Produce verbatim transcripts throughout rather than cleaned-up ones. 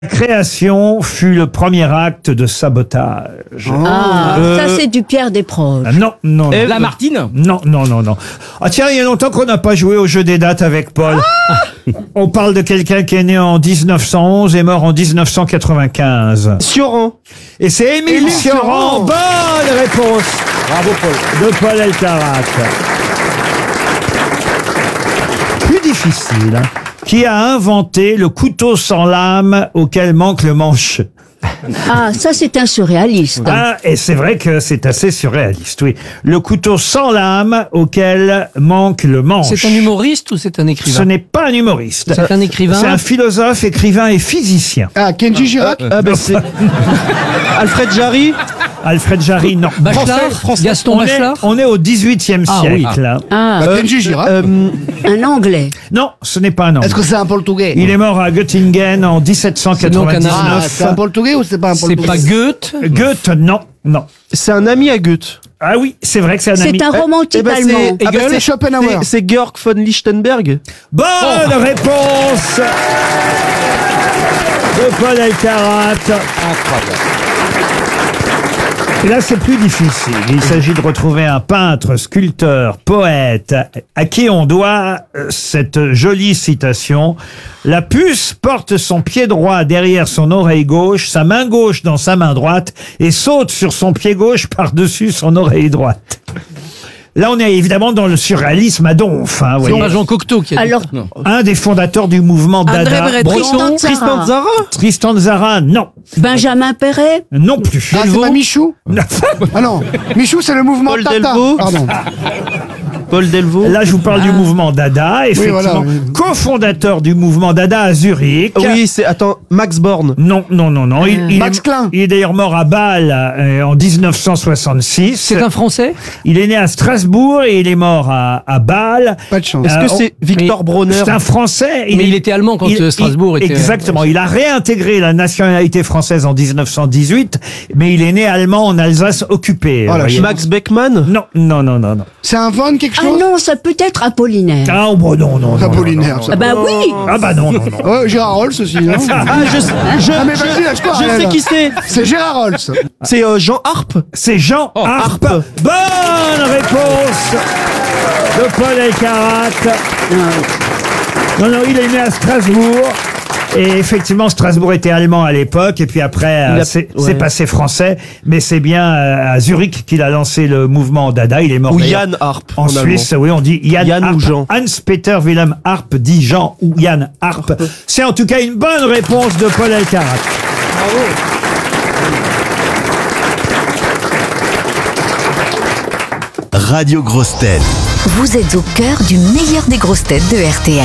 Création fut le premier acte de sabotage. Ah, Euh, ça c'est du Pierre Desproges. Ah, non, non, non. Lamartine. Non, non, non, non. Ah tiens, il y a longtemps qu'on n'a pas joué au jeu des dates avec Paul. On parle de quelqu'un qui est né en dix-neuf cent onze et mort en dix-neuf cent quatre-vingt-quinze. Sioran. Et c'est Émile Sioran. Bonne réponse. Bravo Paul. De Paul Elkarat. Plus difficile. Hein. Qui a inventé le couteau sans lame auquel manque le manche? Ah, ça c'est un surréaliste. Ah, et c'est vrai que c'est assez surréaliste, oui. Le couteau sans lame auquel manque le manche. C'est un humoriste ou c'est un Ce écrivain? n'est pas un humoriste. C'est un écrivain. C'est un philosophe, écrivain et physicien. Ah, Kenji Girac. Ah ben c'est Alfred Jarry. Alfred Jarry, non. Bachelard, Français. Gaston On est, Bachelard. on est au dix-huitième Ah, oui. siècle. hein. Ah, Bah, Kenji Girac. Euh, un Anglais. Non, ce n'est pas un Anglais. Est-ce que c'est un Portugais? Il est mort à Göttingen en dix-sept cent Ah, c'est un quatre-vingt-dix-neuf. Portugais ou c'est pas un C'est Portugais? pas Goethe. Goethe, non, non. c'est un ami à Goethe. Ah oui, c'est vrai que c'est un ami. C'est un romantique Eh ben, allemand. c'est- Ah bah, Hegel. c'est Schopenhauer. C'est- C'est Georg von Lichtenberg. Bonne réponse de Paul Elkarat. Et là, c'est plus difficile. Il s'agit de retrouver un peintre, sculpteur, poète, à qui on doit euh, cette jolie citation. La puce porte son pied droit derrière son oreille gauche, sa main gauche dans sa main droite, et saute sur son pied gauche par-dessus son oreille droite. Là, on est évidemment dans le surréalisme à donf. Hein, vous C'est voyez. pas Jean Cocteau qui a dit. Alors, Un des fondateurs du mouvement Dada. Tristan Tristan Tzara, Tzara. Tristan Tzara, non. Benjamin Perret. Non plus. Ah, c'est pas Michou? Ah non, Michou c'est le mouvement Paul Tata. Delvaux. Pardon. Paul Delvaux. Là, je vous parle du mouvement Dada, effectivement. voilà, oui. Cofondateur du mouvement Dada à Zurich. Oui, c'est attends Max Born. Non, non, non, non. Il, il Max est, Klein. il est d'ailleurs mort à Bâle euh, en dix-neuf cent soixante-six. C'est un Français. Il est né à Strasbourg et il est mort à, à Bâle. Pas de chance. Est-ce Euh, que c'est Victor mais- Bronner? C'est un Français. Mais il était allemand quand, il- euh, Strasbourg il- était- Exactement. Il a réintégré la nationalité française en dix-neuf cent dix-huit, mais il est né allemand en Alsace occupée. Oh, la vous voyez. Max Beckmann. Non, non, non, non, non. C'est un Von quelque Ah chose? non, ça peut être Apollinaire. Ah, oh, bon, non, non, non. Apollinaire, non, ça. Ah bah oui. non. Ah bah non, non, non. Ouais, Gérard Rolls aussi, non? Ah je je Ah mais vas-y, lâche-toi. je Ariel. sais qui c'est. C'est Gérard Rolls. C'est euh, Jean Harpe. C'est Jean Harpe. Harpe. Bonne réponse de Paul Elkarat. Non, non, il est né à Strasbourg. Et effectivement, Strasbourg était allemand à l'époque, et puis après, Il euh, a- c'est ouais. c'est passé français. Mais c'est bien euh, à Zurich qu'il a lancé le mouvement Dada. Il est mort Ou d'ailleurs Yann Harpe. en Suisse. Oui, on dit Yann, Yann Harpe. ou Jean. Hans-Peter Wilhelm Harpe dit Jean ou Yann Harpe. C'est en tout cas une bonne réponse de Paul Elkarat. Radio Grosses Têtes. Vous êtes au cœur du meilleur des grosses têtes de R T L.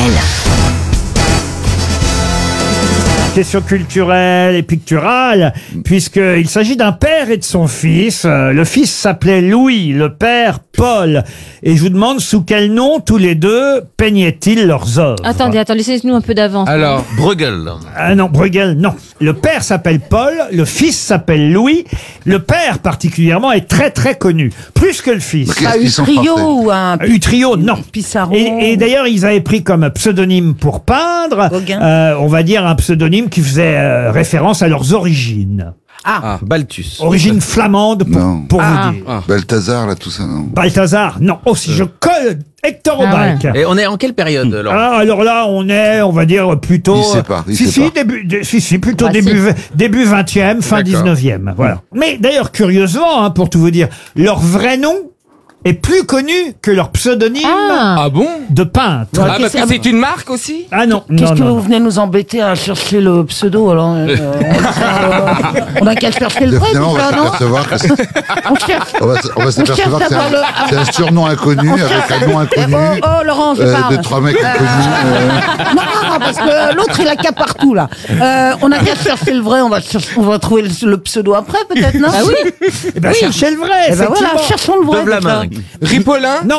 Question culturelle et picturale, puisqu'il s'agit d'un père et de son fils. Euh, Le fils s'appelait Louis, le père Paul. Et je vous demande sous quel nom tous les deux peignaient-ils leurs œuvres. Attendez, attendez, laissez-nous un peu d'avance. Alors, Bruegel. Ah non, Bruegel, non. Le père s'appelle Paul, le fils s'appelle Louis. Le père particulièrement est très très connu, plus que le fils. Qu'est-ce qu'ils sont français? ou un Utrio, non. Pissarro. Et, et d'ailleurs, ils avaient pris comme pseudonyme pour peindre, Gauguin. euh, on va dire un pseudonyme qui faisait euh, référence à leurs origines. ah, Balthus. Origine flamande, pour, Non. pour Ah. vous dire. Ah. Balthazar, là, tout ça, non. Balthazar, non. Oh, si je colle Hector Ah Aubrac. Et on est en quelle période, Laurent? Ah, alors là, on est, on va dire, plutôt... Il sait pas, il si, sait si, pas. début, de- si, si, plutôt Ah, début, début vingtième, fin D'accord. dix-neuvième. Voilà. Mais d'ailleurs, curieusement, hein, pour tout vous dire, leur vrai nom est plus connu que leur pseudonyme Ah. Ah bon? de peintre. Ah, parce que c'est une marque aussi? Ah non, Qu'est-ce non, que non, vous non. venez nous embêter à chercher le pseudo alors euh, euh, On a qu'à chercher le vrai Finalement, on va déjà, non s'apercevoir que c'est- On cherche. on va, s- on va s'apercevoir que c'est cherche à un, voir le- c'est un surnom inconnu avec un nom inconnu. Oh, oh Laurent, je euh, parle. de trois mecs inconnus. euh. Non, non, non, parce que l'autre il a qu'à partout là. Euh, on a qu'à chercher le vrai, on va, chercher- on va trouver le, le pseudo après peut-être, non Ah oui. Eh ben, cherchez le vrai, Eh ben effectivement. voilà, cherchons le vrai. De la déjà. main. Ripollin? Non.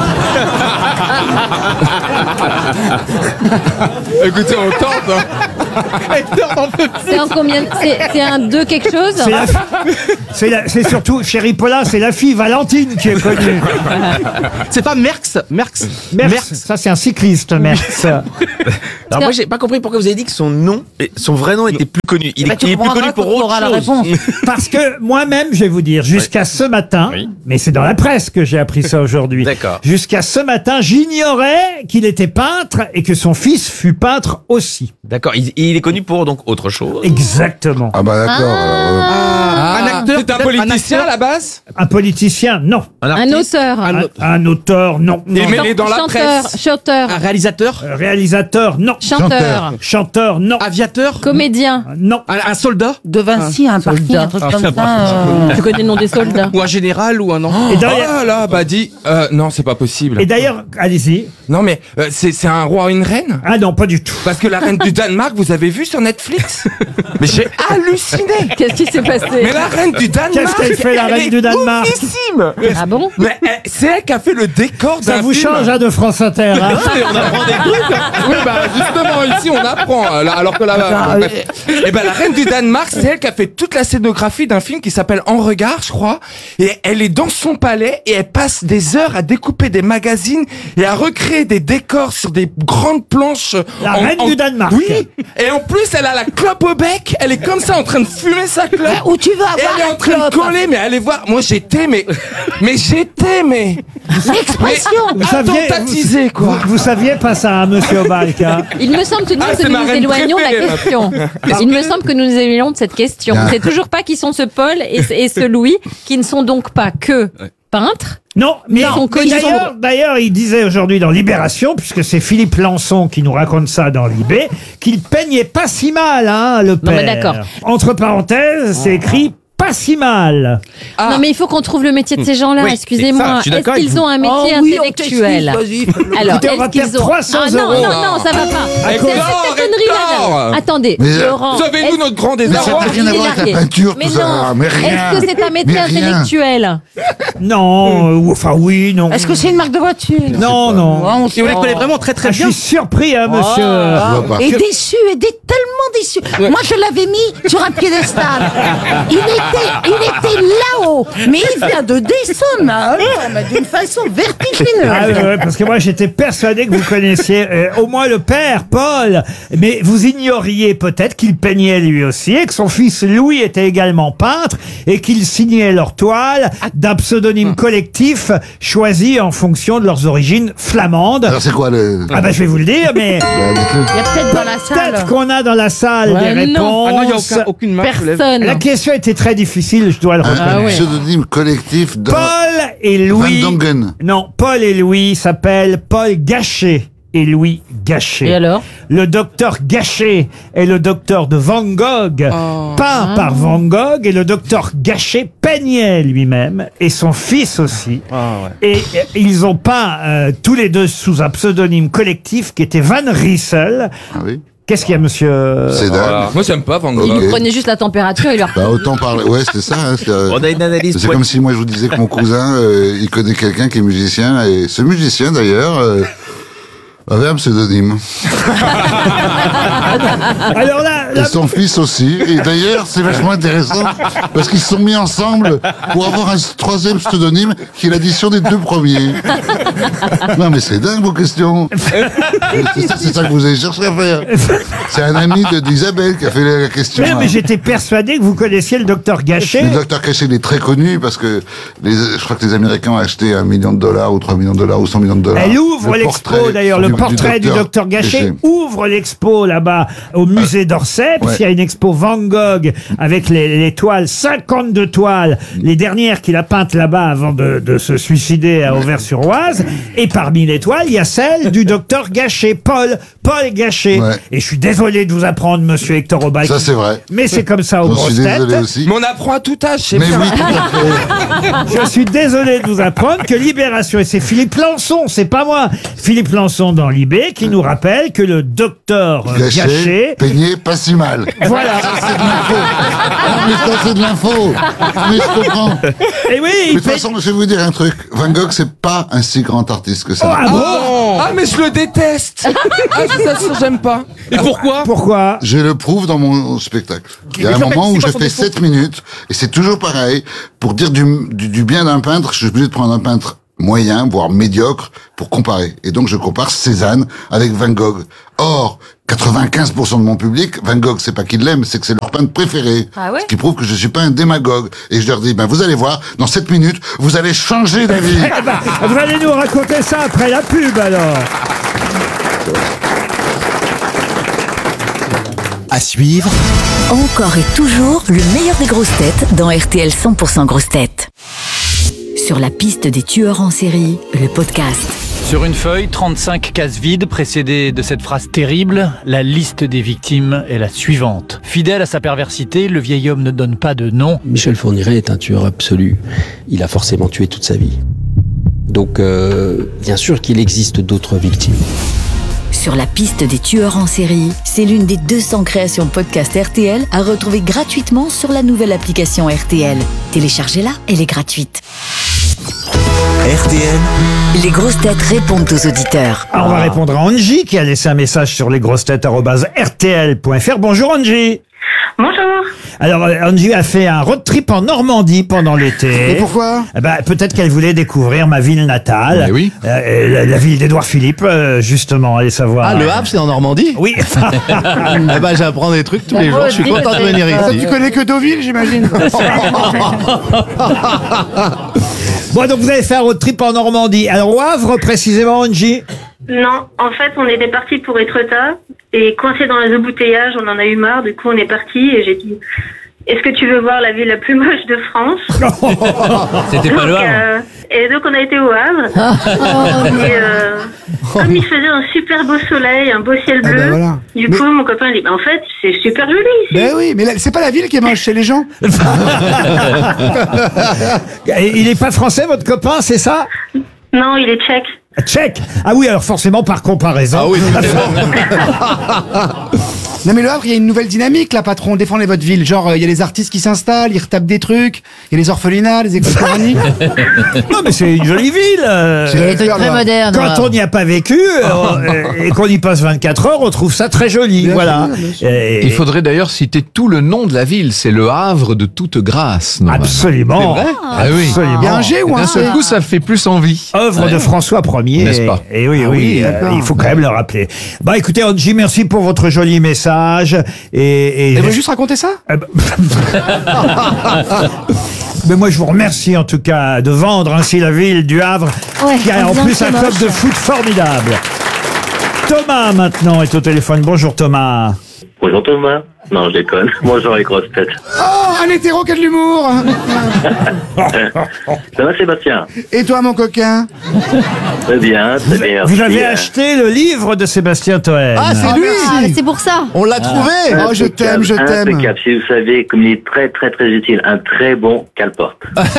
Écoutez, on tente. Hein. C'est en combien C'est c'est un deux quelque chose C'est la- c'est la- c'est surtout, chérie Paulin, c'est la fille Valentine qui est connue. C'est pas Merckx Merckx Merckx, ça c'est un cycliste, Merckx. Alors moi j'ai pas compris pourquoi vous avez dit que son nom, son vrai nom était plus connu. Il, Bah, est, tu il est plus comprendras connu pour quand tu autre auras la chose. réponse. Parce que moi-même, je vais vous dire, jusqu'à ce matin, mais c'est dans la presse que j'ai appris ça aujourd'hui. D'accord. Jusqu'à ce matin, j'ignorais qu'il était peintre et que son fils fut peintre aussi. D'accord, il, il est connu pour donc autre chose. Exactement. Ah bah d'accord. alors, euh, Ah, Un acteur, c'est un peut-être un politicien acteur à la base. Un politicien, non. Un auteur. Un, un auteur, non. Et Non. mais- il est dans la Chanteur. presse. Chanteur. Un réalisateur, Euh, Réalisateur, non. Chanteur. Chanteur, non. aviateur, Comédien. Non. un, un soldat De Vinci, un parti, un truc comme ça. euh, Tu connais le nom des soldats. ou un général ou un enfant. Et Oh d'ailleurs, là là, bah dis, euh, non c'est pas possible. et d'ailleurs, allez-y. Non mais euh, c'est c'est un roi ou une reine. Ah non, pas du tout. Parce que la reine du Danemark, vous avez vu sur Netflix? Mais j'ai halluciné. Qu'est-ce qui s'est passé Mais la reine du Danemark, Qu'est-ce qu'elle fait, la elle reine est du Danemark? oufissime. Ah bon? Mais euh, c'est elle qui a fait le décor Ça d'un vous film. change hein, de France Inter. Hein. On apprend des trucs. Oui, bah justement ici on apprend. euh, là, Alors que là, et ben la reine du Danemark, c'est elle qui a fait toute la scénographie d'un film qui s'appelle En Regard, je crois. Et elle est dans son palais et elle passe des heures à découper des magazines et à recréer des décors sur des grandes planches. La en- reine en- du Danemark. Oui. Et en plus, elle a la clope au bec. Elle est comme ça en train de fumer sa clope. Où tu vas Et avoir elle est en la train de clope coller, mais allez voir. Moi, j'étais, mais, mais j'étais, mais, L'expression. Vous saviez, attentatisé, quoi. Vous, vous saviez pas ça, hein, monsieur Obalk, hein. Il me semble tout de même Ah, que c'est nous ma nous reine éloignons de la préférée, question. Il me semble que nous nous éloignons de cette question. Ah. C'est toujours pas qui sont ce Paul et, ce- et ce Louis, qui ne sont donc pas que peintres. Non, mais Ils sont connus. d'ailleurs, d'ailleurs, il disait aujourd'hui dans Libération, puisque c'est Philippe Lançon qui nous raconte ça dans Libé, qu'il peignait pas si mal, hein, le père. mais d'accord. Entre pareilles, c'est écrit pas si mal. Non, mais il faut qu'on trouve le métier de ces gens-là. Oui, c'est ça, Excusez-moi. je suis Est-ce d'accord avec qu'ils vous. ont un métier Oh oui, on intellectuel? t'explique, vas-y. Alors, Écoutez, on va est-ce qu'ils perdre ont trois cents Ah non, euros. non, non, ça va pas. C'est cause- c'est Hector, cette connerie Hector. là. Attendez, Mais, euh, Laurent. Savez-vous est-ce- notre grand Non, désarroi? Ça n'a rien à il est voir avec la largué. peinture, Mais tout ça. non. Mais rien. Est-ce que c'est un métier Mais rien. intellectuel? Non, euh, ou- enfin oui, non. Est-ce que c'est une marque de voiture? Non, non. Ouais, on Et vous la sent. connaissez vraiment très très Ah, je bien. suis surpris, hein, monsieur. Je vois pas. Et déçu, et dé- tellement déçu. Moi, je l'avais mis sur un piédestal. Il était, il était là-haut. Mais il vient de descendre, là, alors, mais d'une façon vertigineuse. Ah ouais, ouais, parce que moi j'étais persuadé que vous connaissiez euh, au moins le père, Paul, mais vous ignoriez peut-être qu'il peignait lui aussi et que son fils Louis était également peintre et qu'ils signaient leurs toiles d'un pseudonyme collectif choisi en fonction de leurs origines flamandes. Alors c'est quoi le... Ah ben je vais vous le dire, mais Il y a peut-être dans la peut-être salle. qu'on a dans la salle Ouais, des non. réponses. Ah non, il n'y a aucun- aucune marque. je lève. Personne. La question était très difficile, je dois le Un, reconnaître. un pseudonyme collectif dans... Paul et Louis. Van Dongen. Non, Paul et Louis s'appellent Paul Gachet et Louis Gachet. Et alors? Le docteur Gachet est le docteur de Van Gogh, peint par Van Gogh, et le docteur Gachet peignait lui-même, et son fils aussi. Et euh, ils ont peint euh, tous les deux sous un pseudonyme collectif qui était Van Riesel. Ah oui. Qu'est-ce qu'il y a, monsieur C'est Voilà. dingue. Moi j'aime pas Van Gogh. Ok. Il prenait juste la température et leur. Bah autant parler. Ouais, c'est ça. hein, c'est, euh, On a une analyse. C'est comme si moi je vous disais que mon cousin, euh, il connaît quelqu'un qui est musicien, et ce musicien d'ailleurs euh, avait un pseudonyme. Alors là, Et là, son fils aussi. Et d'ailleurs, c'est vachement intéressant parce qu'ils se sont mis ensemble pour avoir un troisième pseudonyme qui est l'addition des deux premiers. Non mais c'est dingue vos questions. C'est ça, c'est ça que vous avez cherché à faire. C'est un ami de- d'Isabelle qui a fait la question. mais, mais j'étais persuadé que vous connaissiez le docteur Gachet. Le docteur Cachet, il est très connu parce que les, je crois que les Américains ont acheté un million de dollars ou trois millions de dollars ou cent millions de dollars. Elle ouvre Le l'expo portrait d'ailleurs, le du- portrait du docteur Gachet Gachet. ouvre l'expo là-bas au musée d'Orsay, puisqu'il y a une expo Van Gogh avec les, les toiles, cinquante-deux toiles, les dernières qu'il a peintes là-bas avant de, de se suicider à Auvers-sur-Oise. Et parmi les toiles, il y a celle du docteur Gachet, Paul, Paul Gachet. Ouais. Et je suis désolé de vous apprendre, monsieur Hector Obalk. Ça c'est vrai. Mais c'est comme ça aux J'en grosses suis désolé têtes. aussi. Mais on apprend à tout âge, c'est Mais bien. oui, tout à fait. Je suis désolé de vous apprendre que Libération, et c'est Philippe Lançon, c'est pas moi, Philippe Lançon dans Libé, qui nous rappelle que le docteur Gachet, Gachet peigné pas si si mal. Voilà. Ça, c'est de l'info. Non, mais ça, c'est de l'info. Mais je comprends. Et oui, Mais de toute façon, je vais vous dire un truc. Van Gogh, c'est pas un si grand artiste que ça. Oh, ah bon Oh ah, mais je le déteste. Ah, ça, ça, j'aime pas. Et pourquoi? Pourquoi? Je le prouve dans mon spectacle. Il y a Mais un en fait, moment c'est où quoi je son fais défaut sept minutes, et c'est toujours pareil. Pour dire du, du, du bien d'un peintre, je suis obligé de prendre un peintre moyen, voire médiocre, pour comparer. Et donc je compare Cézanne avec Van Gogh. Or, quatre-vingt-quinze pour cent de mon public, Van Gogh, c'est pas qu'ils l'aiment, c'est que c'est leur peintre préféré. Ah ouais? Ce qui prouve que je suis pas un démagogue. Et je leur dis, ben vous allez voir, dans sept minutes, vous allez changer d'avis. Eh ben, vous allez nous raconter ça après la pub, alors. À suivre, Encore et toujours le meilleur des grosses têtes dans R T L cent pour cent grosses têtes. Sur la piste des tueurs en série, le podcast. Sur une feuille, trente-cinq cases vides précédées de cette phrase terrible, la liste des victimes est la suivante. Fidèle à sa perversité, le vieil homme ne donne pas de nom. Michel Fourniret est un tueur absolu. Il a forcément tué toute sa vie. Donc, euh, bien sûr qu'il existe d'autres victimes. Sur la piste des tueurs en série, c'est l'une des deux cents créations podcast R T L à retrouver gratuitement sur la nouvelle application R T L. Téléchargez-la, elle est gratuite. R T L, Les grosses têtes répondent aux auditeurs. Alors, on va répondre à Angie qui a laissé un message sur lesgrossetêtes arobase r t l point f r. Bonjour Angie. Bonjour. Alors Angie a fait un road trip en Normandie pendant l'été. Et pourquoi? Eh ben, peut-être qu'elle voulait découvrir ma ville natale. Mais oui. Euh, la, la ville d'Édouard Philippe, euh, justement, allez savoir. Ah, le Havre, c'est en Normandie? Oui. Ah bah, j'apprends des trucs tous les jours. Je suis content de venir Ah, ici. tu connais que Deauville, j'imagine. Bon, donc vous avez fait un road trip en Normandie. Alors, au Havre, précisément, Angie? Non, en fait, on était parti pour Étretat et coincé dans les embouteillages, on en a eu marre. Du coup, on est parti et j'ai dit, est-ce que tu veux voir la ville la plus moche de France? C'était pas le Donc, Havre. euh, Et donc, on a été au Havre. et euh, comme il faisait un super beau soleil, un beau ciel Ah bleu, ben voilà. du Mais- coup, mon copain dit, bah, en fait, c'est super joli ici. Ben oui, mais là, c'est pas la ville qui est moche, c'est les gens. Et il est pas français, votre copain, c'est ça? Non, il est tchèque. Tchèque. Ah oui, alors forcément, par comparaison. Ah oui, Non mais le Havre, il y a une nouvelle dynamique là, patron. Défendez votre ville. Genre, euh, il y a les artistes qui s'installent, ils retapent des trucs. Il y a les orphelinats, les écoles coraniques. Non, mais c'est une jolie ville. euh, C'est des trucs très modernes. Quand on n'y a pas vécu euh, euh, et qu'on y passe vingt-quatre heures, on trouve ça très joli. Bien Voilà. sûr, bien sûr. Et- Il faudrait d'ailleurs citer tout le nom de la ville. C'est le Havre de toute grâce. normalement. Absolument. C'est vrai Ah oui. Absolument. Il y a un G ou un D'un seul C? coup, ça fait plus envie. Œuvre de François Ier. N'est-ce pas Et oui, Ah oui, oui, euh, d'accord. il faut quand même le rappeler. Bah écoutez, Angie, merci pour votre joli message. Et, et... Elle veut juste raconter ça? Eh ben- Mais moi, je vous remercie en tout cas de vendre ainsi la ville du Havre, Ouais, qui a en en disant plus que c'est un club moche. de foot formidable. Thomas maintenant est au téléphone. Bonjour Thomas. Bonjour Thomas. Non, je déconne. Bonjour les grosses têtes. Oh, un hétéro qui a de l'humour. Ça va Sébastien? Et toi, mon coquin? Très bien, très bien. Vous avez Merci. acheté le livre de Sébastien Toen. Ah, c'est lui. Ah, c'est pour ça. on l'a trouvé. Oh, je t'aime, je t'aime. Impeccable. Si vous savez, comme il est très très très utile, un très bon cale-porte.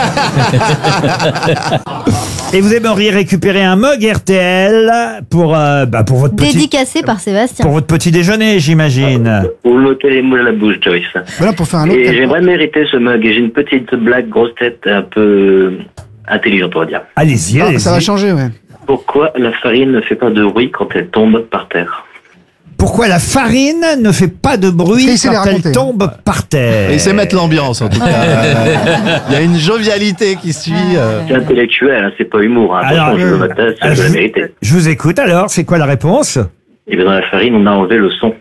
Et vous aimeriez récupérer un mug R T L pour, euh, bah, pour votre petit... Dédicacé par Sébastien. Pour votre petit déjeuner, j'imagine. Vous mettez les mots à la bouche, Joyce. Voilà pour faire un autre. Et j'aimerais mériter ce mug. Et j'ai une petite blague grosse tête un peu intelligente, on va dire. Allez-y, Ah, allez-y. ça va changer, ouais. Pourquoi la farine ne fait pas de bruit quand elle tombe par terre? Pourquoi la farine ne fait pas de bruit Parce qu'il sait quand les elle raconter. tombe par terre? Et c'est mettre l'ambiance en tout cas. Il y a une jovialité qui suit. euh. C'est intellectuel, hein, c'est pas humour. Hein. Alors, Attention, je veux euh, ma tasse, euh, je veux la je- mériter. Je vous écoute alors, c'est quoi la réponse? Et bien dans la farine, on a enlevé le son.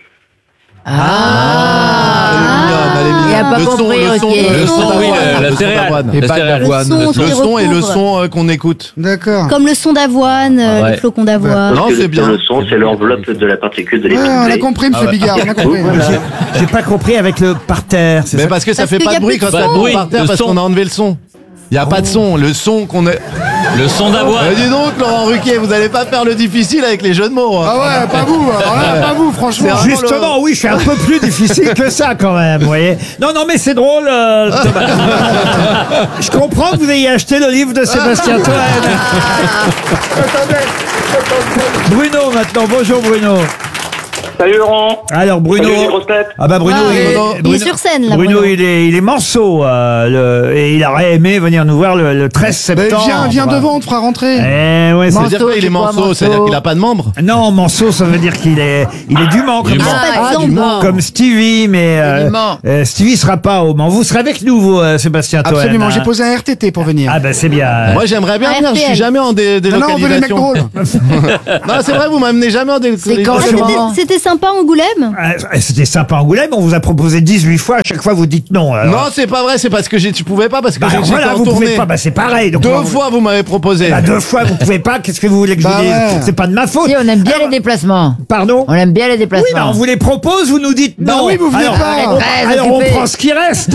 Elle est mignonne, elle est mignonne. Il a pas le son, compris, le son, Ruquier. le Le son son, oui, d'avoine, la- la le son céréale. d'avoine. La Et pas céréale. d'avoine. Le son Le qui son et le recouvre. son euh, qu'on écoute. D'accord. Comme le son d'avoine, euh, Ouais. le flocon d'avoine. Non, Parce que c'est bien. Le son, c'est l'enveloppe de la particule de Ouais, l'étoupe. on a compris, monsieur Bigard, on a compris. J'ai- J'ai pas compris avec le par terre. c'est Mais ça parce que ça Parce fait qu'il pas y a de bruit plus quand de ça son. tombe par terre Le parce son. qu'on a enlevé le son. Il y a pas de son. Le son qu'on est. Le son d'avoine. Euh, dis donc, Laurent Ruquier, vous allez pas faire le difficile avec les jeux de mots. hein. Ah ouais, pas vous, alors là, pas vous, franchement. C'est vraiment Justement, oui, je suis un peu plus difficile que ça quand même, vous voyez. Non, non, mais c'est drôle, euh, Thomas. Je comprends que vous ayez acheté le livre de Sébastien Toen. Bruno maintenant, bonjour Bruno. Salut Laurent. Alors Bruno. Salut les grosses têtes. Ah bah Bruno, Ah, il, oui. Bruno, Il est sur scène, là, Bruno, Bruno. il est, il est manceau, euh, le, et il aurait aimé venir nous voir le, le treize septembre. viens, viens devant, on te fera rentrer. Eh ouais, Manceau, ça veut dire quoi, il est c'est quoi, manceau, manceau c'est-à-dire qu'il a pas de membres? Non, manceau, ça veut dire qu'il est, il est du Mans, comme, Mans. Ah, Ah, du Mans. comme Stevie, mais euh, du Mans. euh, Stevie sera pas au Mans. Vous serez avec nous, vous, euh, Sébastien Toen. Absolument, hein. j'ai posé un R T T pour venir. Ah bah c'est bien. Moi, j'aimerais bien venir, je suis jamais en dé- Non, non, on veut les mecs délocalisation. drôles. Non, c'est vrai, vous m'amenez jamais en délocalisation. C'était sympa Angoulême. Ah, C'était sympa Angoulême, on vous a proposé dix-huit fois, à chaque fois vous dites non. alors. Non, c'est pas vrai, c'est parce que j'ai- tu pouvais pas, parce que Bah, j'ai- alors j'étais voilà, en vous tournée. pouvez pas, bah, c'est pareil. Donc, Deux on- fois, vous m'avez proposé. Bah, deux fois, vous pouvez pas. Qu'est-ce que vous voulez que je Bah vous dise? ouais. C'est pas de ma faute. Si, on aime bien Alors- les déplacements. Pardon? On aime bien les déplacements. Oui, bah, on vous les propose, vous nous dites Bah non. oui, vous venez alors, pas. on- Très alors on occupé. prend ce qui reste.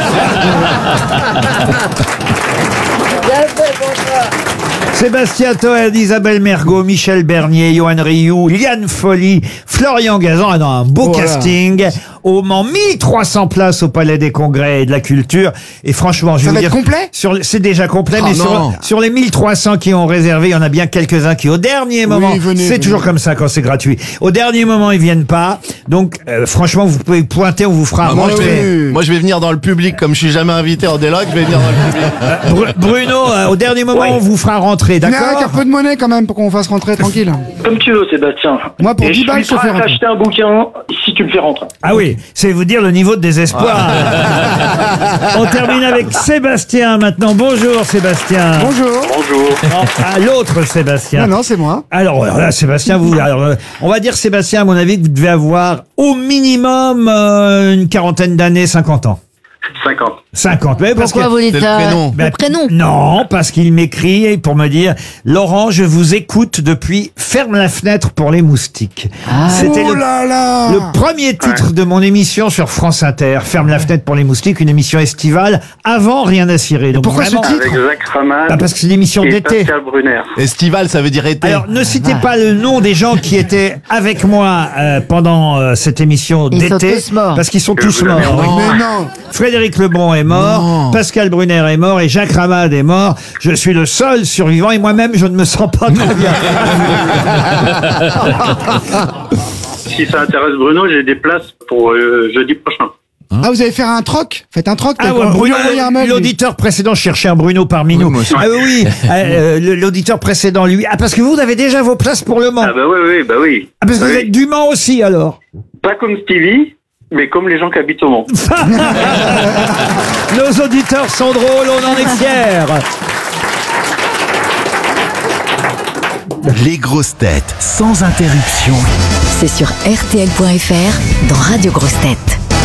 Sébastien Toen, Isabelle Mergo, Michel Bernier, Johan Rioux, Liane Folly, Florian Gazan. Ah non, un beau Voilà. casting. Au Mans, mille trois cents places au Palais des Congrès et de la Culture. Et franchement, je Ça vais va vous être dire. complet sur le- C'est déjà complet, Ah mais sur, non. sur les mille trois cents qui ont réservé, il y en a bien quelques-uns qui, au dernier moment, venez, c'est venez. toujours comme ça quand c'est gratuit. Au dernier moment, ils viennent pas. Donc, euh, franchement, vous pouvez pointer, on vous fera Ah, un moi, bon je trait. vais, moi, je vais venir dans le public, comme je suis jamais invité en déloc, je vais venir dans le public. Bru- Bruno, euh, au dernier moment, on vous fera rentrer, Mais avec un d'accord? peu de monnaie quand même pour qu'on fasse rentrer tranquille. Comme tu veux, Sébastien. Moi, pour Et dix balles, je je suis te fais prêt à rentrer. t'acheter un bouquin si tu le fais rentrer. Ah oui, c'est vous dire le niveau de désespoir. On termine avec Sébastien maintenant. Bonjour Sébastien. Bonjour. Bonjour. Non, à l'autre Sébastien. Non, non, c'est moi. Alors alors là, Sébastien, vous, alors, euh, on va dire Sébastien, à mon avis, que vous devez avoir au minimum euh, une quarantaine d'années, cinquante ans. cinquante. cinquante. Mais parce Pourquoi que- vous dites C'est le ça prénom. Ben, Le prénom. Non, parce qu'il m'écrit pour me dire Laurent, je vous écoute depuis Ferme la fenêtre pour les moustiques. C'était Oh le, là là. le premier titre de mon émission sur France Inter. Ferme la fenêtre pour les moustiques, une émission estivale avant Rien à cirer. Donc pourquoi ce vraiment- titre Avec Jacques Ramad Ah, parce que c'est l'émission et d'été. Pascal Brunner. Estival, ça veut dire été. Alors, ne citez pas le nom des gens qui étaient avec moi euh, pendant euh, cette émission Ils sont d'été, tous morts. parce qu'ils sont Que tous vous avez morts. oui. Mais non. Frédéric Lebon est mort, Pascal Brunner est mort et Jacques Ramad est mort. Je suis le seul survivant et moi-même, je ne me sens pas très bien. Si ça intéresse Bruno, j'ai des places pour euh, jeudi prochain. Ah, vous allez faire un troc? Faites un troc. Ah peut-être. ouais, Vous lui Bruno, envoyez un mail, lui. l'auditeur précédent, je cherchais un Bruno parmi nous. moi aussi. Ah oui, euh, euh, l'auditeur précédent, lui. Ah, parce que vous avez déjà vos places pour le Mans. Ah bah oui, oui, bah oui. Ah, parce que Bah vous oui. êtes du Mans aussi, alors. Pas comme Stevie, mais comme les gens qui habitent au Mans. Nos auditeurs sont drôles, on en est fiers. Les grosses têtes sans interruption. C'est sur R T L point F R dans Radio Grosses Têtes.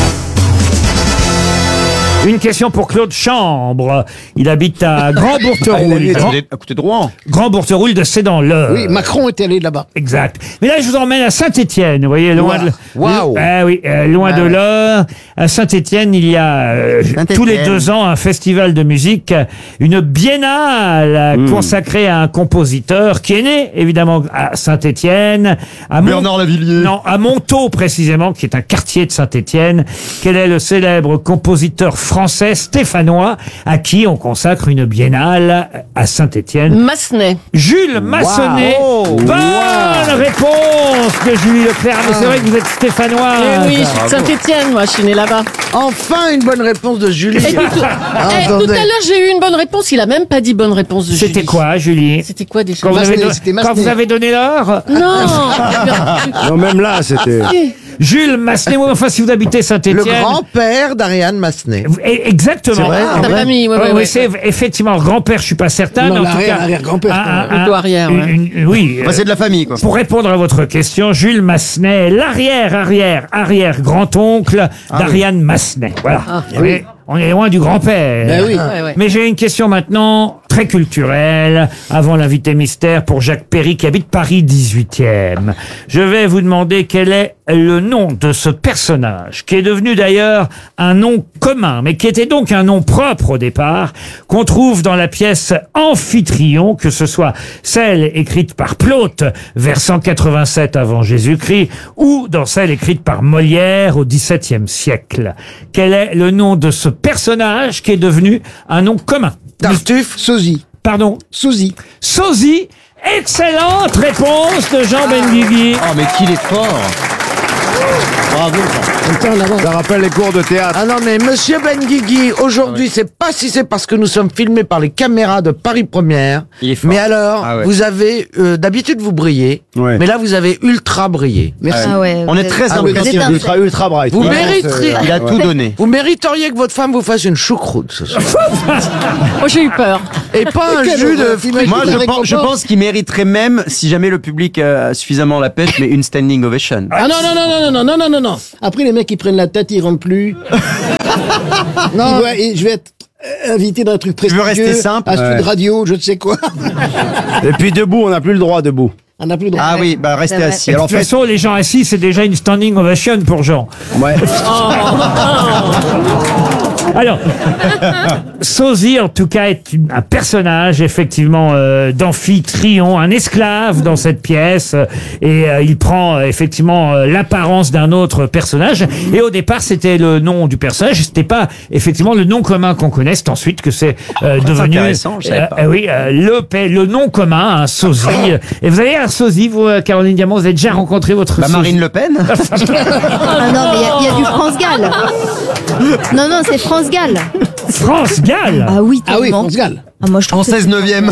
Une question pour Claude Chambre. Il habite à Grand-Bourteroule. Grand, à côté de Rouen. Grand-Bourteroule de c'est dans l'Eure. Oui, Macron était allé là-bas. Exact. Mais là, je vous emmène à Saint-Étienne. Vous voyez, loin de, Waouh. Ah oui, euh, loin Ah de ouais. l'Eure. À Saint-Étienne, il y a euh, Saint-Étienne. tous les deux ans un festival de musique, une biennale euh, Hmm. consacrée à un compositeur qui est né évidemment à Saint-Étienne, à Mont- Bernard Lavillier. non, à Montaut précisément, qui est un quartier de Saint-Étienne. Quel est le célèbre compositeur français stéphanois à qui on consacre une biennale à Saint-Étienne? Massenet. Jules Massenet. Wow. Bonne réponse de Julie Leclerc. Mais c'est vrai que vous êtes stéphanois. Eh oui, je suis de Saint-Etienne, moi, je suis né là-bas. Enfin, une bonne réponse de Julie. Et tout, Ah, eh, tout attendez. à l'heure, j'ai eu une bonne réponse. Il a même pas dit bonne réponse de Julie. C'était quoi, Julie? C'était quoi déjà Quand vous, avez Massenet, don- c'était quand Massenet. vous avez donné l'heure? Non. Non, même là, c'était. Jules Massenet, oui, enfin, si vous habitez Le Saint-Étienne. grand-père d'Ariane Massenet. Exactement. C'est vrai, Ah, ta famille, ouais, Ouais, ouais, ouais, ouais. c'est effectivement grand-père, je suis pas certain. Non, mais en tout l'arrière- cas, arrière-grand-père, un- quand même. un- Plutôt arrière, une- ouais. une- oui. Bah, c'est de la famille, quoi. Pour répondre à votre question, Jules Massenet est l'arrière, arrière, arrière grand-oncle d'Ariane Massenet. Voilà. Ah, Vous voyez, on est loin du grand-père. Ben oui. Ouais, ouais. Mais j'ai une question maintenant très culturelle, avant l'invité mystère pour Jacques Perry qui habite Paris dix-huitième. Je vais vous demander quel est le nom de ce personnage, qui est devenu d'ailleurs un nom commun, mais qui était donc un nom propre au départ, qu'on trouve dans la pièce Amphitryon, que ce soit celle écrite par Plaute vers cent quatre-vingt-sept avant Jésus-Christ, ou dans celle écrite par Molière au dix-septième siècle. Quel est le nom de ce personnage qui est devenu un nom commun? Tartuffe, sosie. Pardon? Sosie. Sosie. Excellente réponse de Jean Benguigui. Oh, mais qu'il est fort. Bravo. Ça rappelle les cours de théâtre. Ah non, mais monsieur Benguigui, aujourd'hui, c'est pas si c'est parce que nous sommes filmés par les caméras de Paris Première. Mais alors, Ah ouais. vous avez, euh, d'habitude, vous brillez. Ouais. Mais là, vous avez ultra brillé. Merci. Ah ouais, On vous est êtes- très Ah oui. impressionnés. Vous êtes un- Ultra, ultra bright. Vous Ouais, mériteriez. c'est- Il a tout donné. Vous mériteriez que votre femme vous fasse une choucroute ce soir. Oh, j'ai eu peur. Et pas un jus de fruits. Moi, je pense, je pense qu'il mériterait même, si jamais le public a suffisamment la pêche, mais une standing ovation. Ah non, non, non, non, non, non, non, non, non. Après, les mecs, ils prennent la tête, ils rentrent plus. non. Il doit- et je vais être euh, invité dans un truc prestigieux. veux rester simple À Sud Ouais. Radio, je ne sais quoi. Et puis debout, on n'a plus le droit debout. On n'a plus le droit. Ah oui, bah restez assis. Et de Alors, toute en fait, façon, les gens assis, c'est déjà une standing ovation pour Jean. Ouais. Alors, Sosie, en tout cas, est une- un personnage, effectivement, euh, d'Amphitryon, un esclave dans cette pièce, euh, et euh, il prend, euh, effectivement, euh, l'apparence d'un autre personnage. Et au départ, c'était le nom du personnage, c'était pas, effectivement, le nom commun qu'on connaît. C'est ensuite que c'est euh, c'est devenu... intéressant, je savais euh, pas. euh, oui, euh, le, pa- le nom commun, un Sosie. Et vous avez un Sosie, vous, euh, Caroline Diamant, vous avez déjà rencontré votre bah, Sosie? Marine Le Pen. Ah non, mais il y a- il y, a du France Gall. Non, non, c'est France Gall. France Gall. Ah oui, Ah oui, tellement. France Gall. Ah, moi, je trouve En que seize neuvième.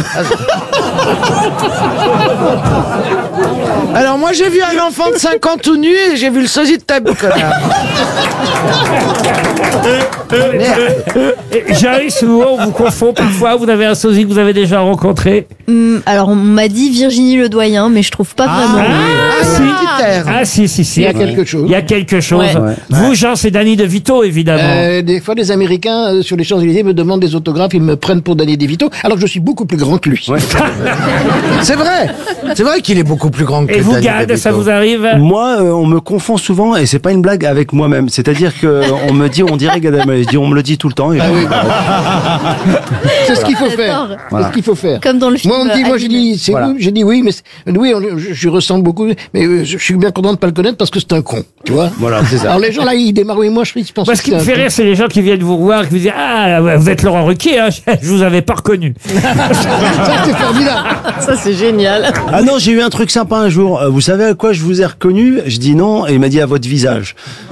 Alors moi, j'ai vu un enfant de cinq ans tout nu et j'ai vu le sosie de ta bite, connard. Et Joyce, vous, on vous confond parfois, vous avez un sosie que vous avez déjà rencontré? Hum, alors, on m'a dit Virginie Ledoyen, mais je trouve pas vraiment. Ah, si. Ah, si, si, si. Il y a quelque chose. Il y a quelque chose. Ouais. Ouais. Vous, Jean, c'est Danny DeVito, évidemment. Euh, des fois, des Américains euh, sur les Champs-Élysées me demandent des autographes, ils me prennent pour Danny DeVito, alors que je suis beaucoup plus grand que lui. C'est vrai. C'est vrai qu'il est beaucoup plus grand que Et vous, Danny Gad, DeVito. ça vous arrive? Moi, euh, on me confond souvent, et c'est pas une blague avec moi-même. C'est-à-dire que on me dit, on dirait Gad Elmaleh. Je dis, on me le dit tout le temps. Et Ah je- oui. C'est ce qu'il faut faire. J'adore. C'est ce qu'il faut faire. Comme dans le film. Moi, on me dit, moi, j'ai dit, c'est Voilà. vous J'ai dit oui, mais c'est- oui, on- je, je ressemble beaucoup, mais euh, je, je suis bien content de pas le connaître parce que c'est un con, tu vois. Voilà, c'est ça. Alors les gens là, ils démarrent, oui, moi, je, je pense Moi, que ce qui c'est me un fait con. rire, c'est les gens qui viennent vous voir et qui vous disent ah, ouais, vous êtes Laurent Ruquier, hein, je vous avais pas reconnu. Ça, c'est formidable. Ça, c'est génial. Ah non, j'ai eu un truc sympa un jour. Euh, Vous savez à quoi je vous ai reconnu? Je dis non, et il m'a dit à votre visage.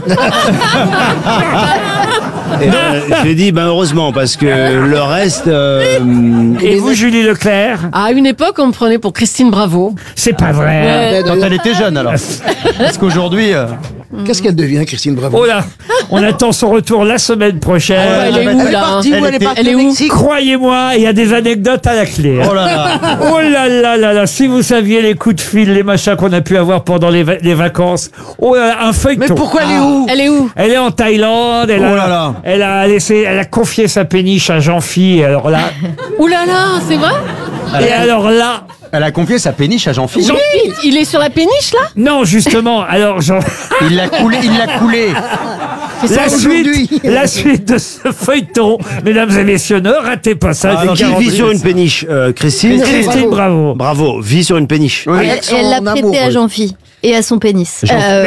Et, euh, j'ai dit, ben heureusement, parce que le reste. euh, Et vous, Julie Leclerc? À une époque, on me prenait pour Christine Bravo. C'est pas vrai. Ouais. Quand elle était jeune, alors. Parce qu'aujourd'hui. euh, Qu'est-ce qu'elle devient, Christine Bravo? Oh là, on attend son retour la semaine prochaine. Ah, elle est où, Elle est là, partie hein où? Elle est était- partie elle est au où Mexique. Croyez-moi, il y a des anecdotes à la clé. hein. Oh là là. Oh là là là là, si vous saviez les coups de fil, les machins qu'on a pu avoir pendant les, va- les vacances. Oh là là, un feuilleton. Mais pourquoi elle est où? Elle est où Elle est en Thaïlande, elle, Oh a, là là. elle a laissé, elle a confié sa péniche à Jean-Phi, et alors là, Ouh là là, c'est vrai et alors là, Elle a confié sa péniche à Jean-Philippe. Oui, il est sur la péniche, là non, justement, alors Jean... Il l'a coulé, il l'a coulé. La suite, la suite de ce feuilleton, mesdames et messieurs, ne ratez pas ça. Ah, j'ai qui quarante vit sur une péniche? Euh, Christine. Christine, bravo. Bravo, vit sur une péniche. Elle elle l'a prêté à Jean-Phi et à son pénis. Euh,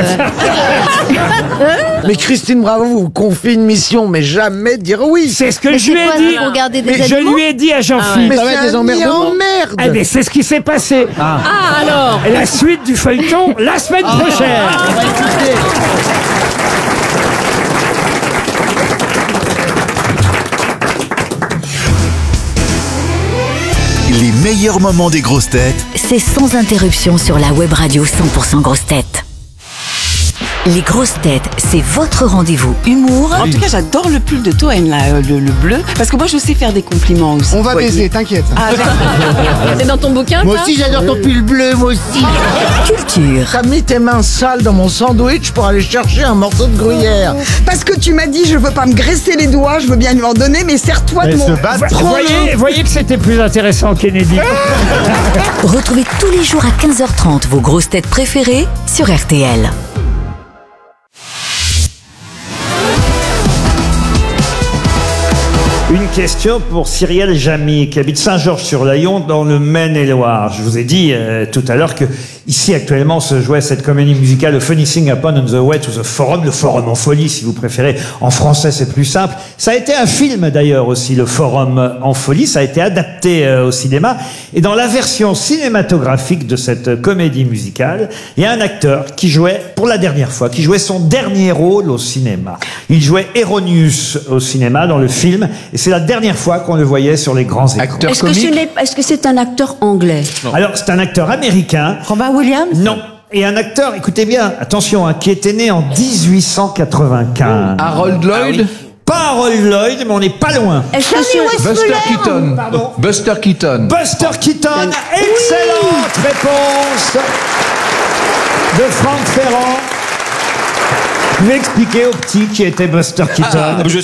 Mais Christine Bravo vous confie une mission, mais jamais dire oui. C'est ce que Mais je lui c'est ai quoi, dit. pour garder des Mais je animaux lui ai dit à Jean-Philippe. Mais Ça va être c'est des un nid emmerdements. en merde. Eh bien, c'est ce qui s'est passé. Ah, alors Et la suite du feuilleton, la semaine prochaine. Les meilleurs moments des grosses têtes C'est sans interruption sur la web radio cent pour cent grosses têtes. Les grosses têtes, c'est votre rendez-vous humour. En tout cas, j'adore le pull de Toen, là, euh, le, le bleu, parce que moi, je sais faire des compliments aussi. On va Ouais. baiser, t'inquiète. Ah, C'est dans ton bouquin, Moi ça aussi j'adore ton pull bleu, moi aussi. Culture. T'as mis tes mains sales dans mon sandwich pour aller chercher un morceau de gruyère. Parce que tu m'as dit, je veux pas me graisser les doigts, je veux bien lui en donner, mais serre-toi de mon... Vous voyez, voyez que c'était plus intéressant Kennedy. Retrouvez tous les jours à quinze heures trente vos grosses têtes préférées sur R T L. Une question pour Cyrielle Jamy, qui habite Saint-Georges-sur-Layon, dans le Maine-et-Loire. Je vous ai dit euh, tout à l'heure que Ici, actuellement, se jouait cette comédie musicale A Funny Thing Happened on the Way to the Forum, le Forum en folie, si vous préférez. En français, c'est plus simple. Ça a été un film, d'ailleurs, aussi, le Forum en folie. Ça a été adapté euh, au cinéma. Et dans la version cinématographique de cette comédie musicale, il y a un acteur qui jouait, pour la dernière fois, qui jouait son dernier rôle au cinéma. Il jouait Eronius au cinéma, dans le film. Et c'est la dernière fois qu'on le voyait sur les grands écrans. Est-ce que, ce n'est- est-ce que c'est un acteur anglais? Alors, c'est un acteur américain. Robin Williams? Non. Et un acteur, écoutez bien, attention, hein, qui était né en dix-huit cent quatre-vingt-quinze. Harold Lloyd? Pas Harold Lloyd, mais on n'est pas loin. Est-ce que c'est Buster Keaton. Pardon. Buster Keaton. Buster Keaton, excellente réponse de Franck Ferrand. Je vais expliquer aux petits qui était Buster Keaton. Ah, je